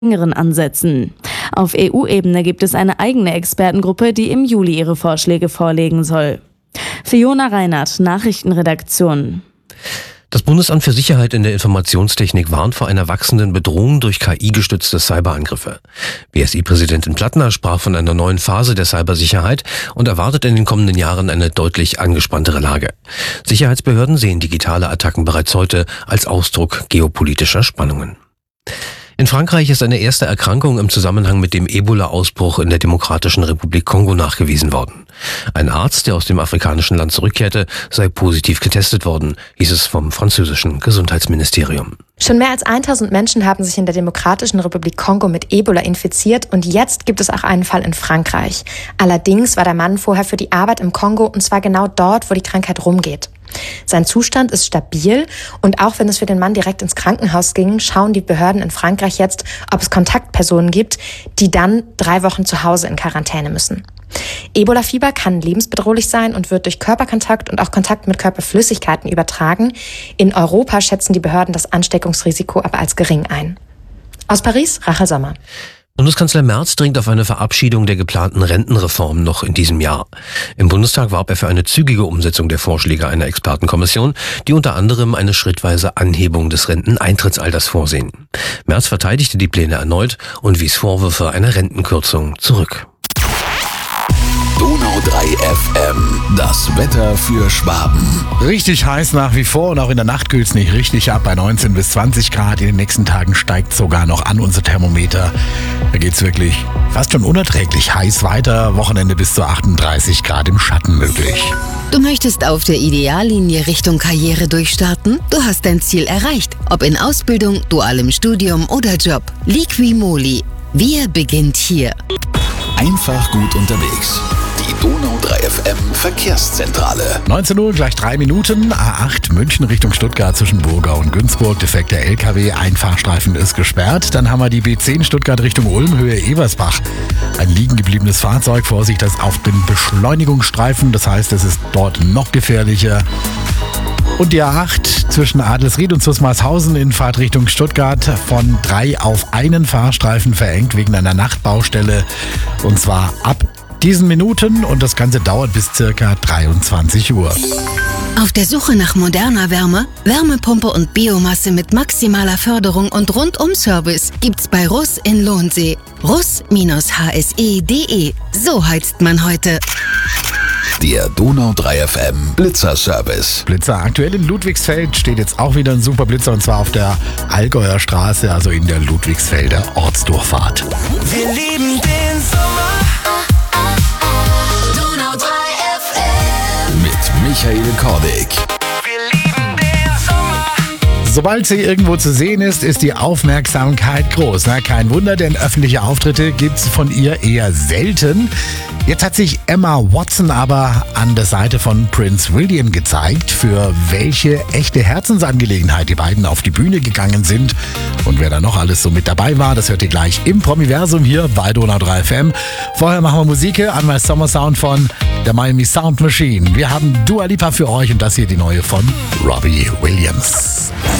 engeren Ansätzen. Auf EU-Ebene gibt es eine eigene Expertengruppe, die im Juli ihre Vorschläge vorlegen soll. Fiona Reinhardt, Nachrichtenredaktion. Das Bundesamt für Sicherheit in der Informationstechnik warnt vor einer wachsenden Bedrohung durch KI-gestützte Cyberangriffe. BSI-Präsidentin Plattner sprach von einer neuen Phase der Cybersicherheit und erwartet in den kommenden Jahren eine deutlich angespanntere Lage. Sicherheitsbehörden sehen digitale Attacken bereits heute als Ausdruck geopolitischer Spannungen. In Frankreich ist eine erste Erkrankung im Zusammenhang mit dem Ebola-Ausbruch in der Demokratischen Republik Kongo nachgewiesen worden. Ein Arzt, der aus dem afrikanischen Land zurückkehrte, sei positiv getestet worden, hieß es vom französischen Gesundheitsministerium. Schon mehr als 1000 Menschen haben sich in der Demokratischen Republik Kongo mit Ebola infiziert und jetzt gibt es auch einen Fall in Frankreich. Allerdings war der Mann vorher für die Arbeit im Kongo und zwar genau dort, wo die Krankheit rumgeht. Sein Zustand ist stabil und auch wenn es für den Mann direkt ins Krankenhaus ging, schauen die Behörden in Frankreich jetzt, ob es Kontaktpersonen gibt, die dann 3 Wochen zu Hause in Quarantäne müssen. Ebola-Fieber kann lebensbedrohlich sein und wird durch Körperkontakt und auch Kontakt mit Körperflüssigkeiten übertragen. In Europa schätzen die Behörden das Ansteckungsrisiko aber als gering ein. Aus Paris, Rachel Sommer. Bundeskanzler Merz dringt auf eine Verabschiedung der geplanten Rentenreform noch in diesem Jahr. Im Bundestag warb er für eine zügige Umsetzung der Vorschläge einer Expertenkommission, die unter anderem eine schrittweise Anhebung des Renteneintrittsalters vorsehen. Merz verteidigte die Pläne erneut und wies Vorwürfe einer Rentenkürzung zurück. Donau 3 FM, das Wetter für Schwaben. Richtig heiß nach wie vor und auch in der Nacht kühlt es nicht richtig ab bei 19 bis 20 Grad. In den nächsten Tagen steigt sogar noch an unser Thermometer. Da geht's wirklich fast schon unerträglich heiß weiter. Wochenende bis zu 38 Grad im Schatten möglich. Du möchtest auf der Ideallinie Richtung Karriere durchstarten? Du hast dein Ziel erreicht. Ob in Ausbildung, dualem Studium oder Job. Liqui-Moly. Wir beginnt hier. Einfach gut unterwegs. Die Donau 3 FM Verkehrszentrale. 19 Uhr, gleich 3 Minuten. A8 München Richtung Stuttgart zwischen Burgau und Günzburg. Defekter LKW, ein Fahrstreifen ist gesperrt. Dann haben wir die B10 Stuttgart Richtung Ulm, Höhe Ebersbach. Ein liegen gebliebenes Fahrzeug. Vorsicht, das auf dem Beschleunigungsstreifen. Das heißt, es ist dort noch gefährlicher. Und die A8 zwischen Adelsried und Zusmarshausen in Fahrtrichtung Stuttgart von 3 auf einen Fahrstreifen verengt wegen einer Nachtbaustelle. Und zwar ab diesen Minuten und das Ganze dauert bis circa 23 Uhr. Auf der Suche nach moderner Wärme, Wärmepumpe und Biomasse mit maximaler Förderung und Rundum-Service gibt's bei Russ in Lohnsee. russ-hse.de. So heizt man heute. Der Donau 3 FM Blitzer-Service. Blitzer aktuell in Ludwigsfeld steht jetzt auch wieder ein super Blitzer und zwar auf der Allgäuer Straße, also in der Ludwigsfelder Ortsdurchfahrt. Wir lieben den Sommer. Donau 3 FM mit Michael Kordick. Wir lieben den Sommer. Sobald sie irgendwo zu sehen ist, ist die Aufmerksamkeit groß. Na, kein Wunder, denn öffentliche Auftritte gibt's von ihr eher selten. Jetzt hat sich Emma Watson aber an der Seite von Prince William gezeigt, für welche echte Herzensangelegenheit die beiden auf die Bühne gegangen sind. Und wer da noch alles so mit dabei war, das hört ihr gleich im Promiversum hier bei Donau 3 FM. Vorher machen wir Musik, einmal Summer Sound von der Miami Sound Machine. Wir haben Dua Lipa für euch und das hier die neue von Robbie Williams.